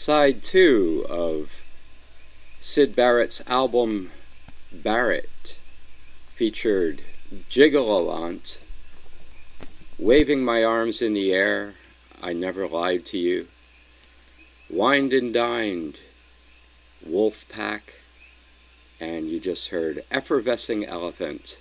Side 2 of Syd Barrett's album Barrett featured Jiggle-a-lant, Waving My Arms in the Air, I Never Lied to You, Wined and Dined, Wolfpack, and you just heard Effervescing Elephant.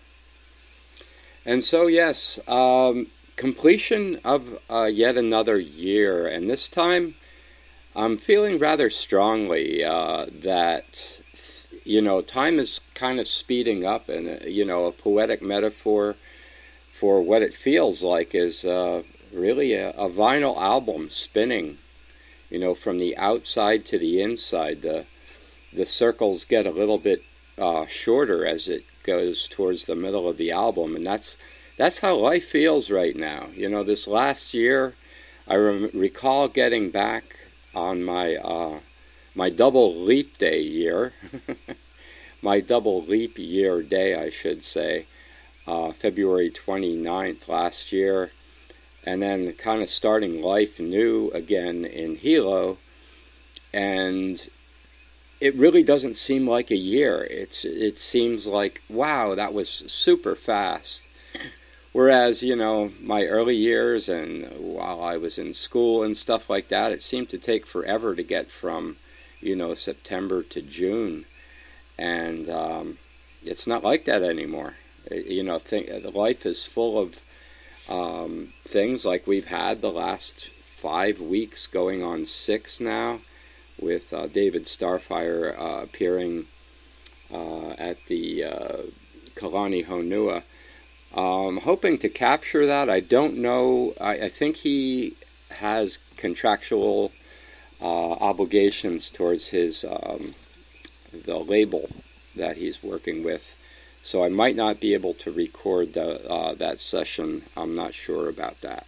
And so, yes, completion of yet another year, and this time I'm feeling rather strongly that, time is kind of speeding up, and, a poetic metaphor for what it feels like is really a vinyl album spinning, from the outside to the inside. The circles get a little bit shorter as it goes towards the middle of the album, and that's how life feels right now. This last year, I recall getting back on my double leap day year, my double leap year day, I should say, February 29th last year, and then kind of starting life new again in Hilo, and it really doesn't seem like a year. It seems like, wow, that was super fast. Whereas, my early years and while I was in school and stuff like that, it seemed to take forever to get from, September to June. And it's not like that anymore. Life is full of things like we've had the last 5 weeks, going on 6 now, with David Starfire appearing at the Kalani Honua. Hoping to capture that. I don't know. I think he has contractual obligations towards his the label that he's working with, so I might not be able to record that session. I'm not sure about that.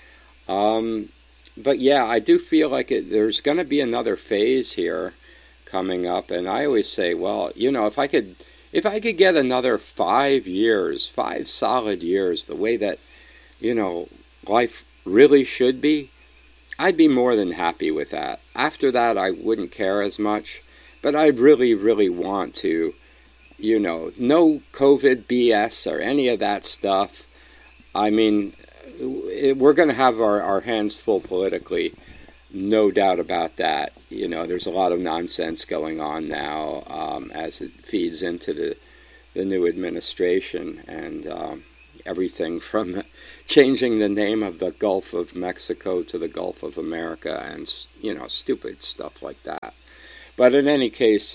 But yeah, I do feel like there's going to be another phase here coming up, and I always say, well, if I could get another 5 years, 5 solid years, the way that, life really should be, I'd be more than happy with that. After that, I wouldn't care as much, but I really, really want to, no COVID BS or any of that stuff. I mean, we're going to have our hands full politically, no doubt about that. There's a lot of nonsense going on now as it feeds into the new administration, and everything from changing the name of the Gulf of Mexico to the Gulf of America, and stupid stuff like that. But in any case,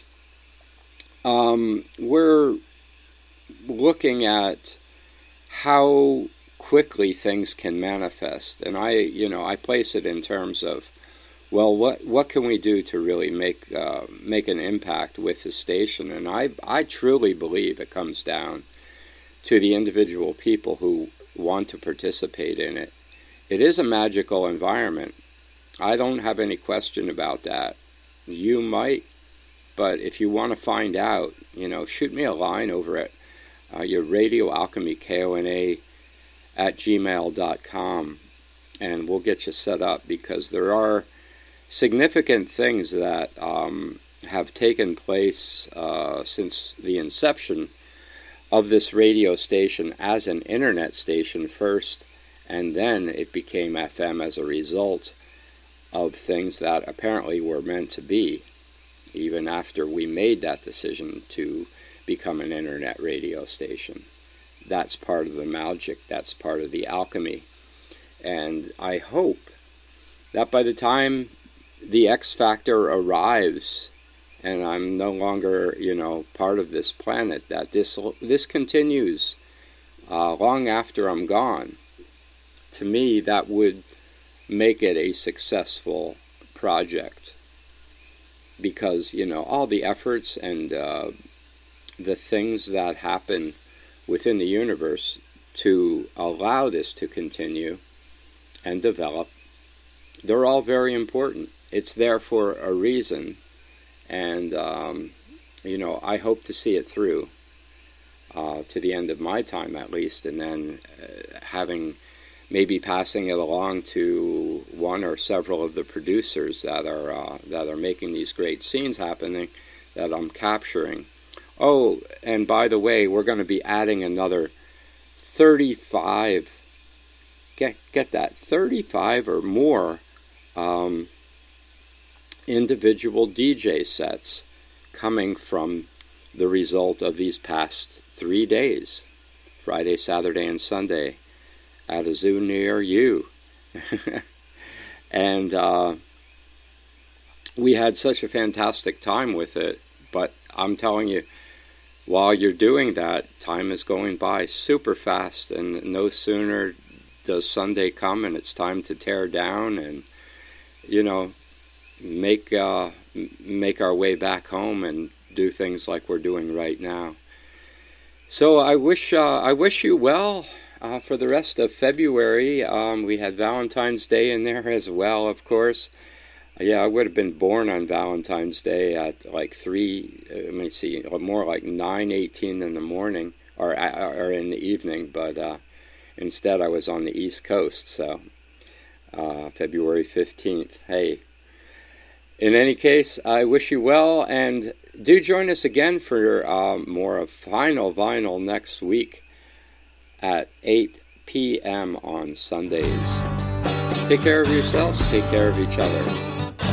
we're looking at how quickly things can manifest, and I place it in terms of, well, what can we do to really make an impact with the station? And I truly believe it comes down to the individual people who want to participate in it. It is a magical environment. I don't have any question about that. You might, but if you want to find out, shoot me a line over at your Radio Alchemy, KONA, at gmail.com, and we'll get you set up, because there are significant things that have taken place since the inception of this radio station as an internet station first, and then it became FM as a result of things that apparently were meant to be, even after we made that decision to become an internet radio station. That's part of the magic, that's part of the alchemy. And I hope that by the time the X Factor arrives, and I'm no longer, part of this planet, that this continues long after I'm gone. To me, that would make it a successful project, because, all the efforts and the things that happen within the universe to allow this to continue and develop, they're all very important. It's there for a reason, and I hope to see it through to the end of my time at least, and then having maybe passing it along to one or several of the producers that are making these great scenes happening that I'm capturing. Oh, and by the way, we're going to be adding another 35. Get that, 35 or more individual DJ sets coming from the result of these past 3 days, Friday, Saturday, and Sunday, at a zoo near you. And we had such a fantastic time with it, but I'm telling you, while you're doing that, time is going by super fast, and no sooner does Sunday come and it's time to tear down and, make our way back home and do things like we're doing right now. So I wish you well for the rest of February. We had Valentine's Day in there as well, of course. Yeah, I would have been born on Valentine's Day at like more like 9:18 in the morning or in the evening, but instead I was on the East Coast, so February 15th. Hey, in any case, I wish you well, and do join us again for more of Final Vinyl next week at 8 p.m. on Sundays. Take care of yourselves, take care of each other.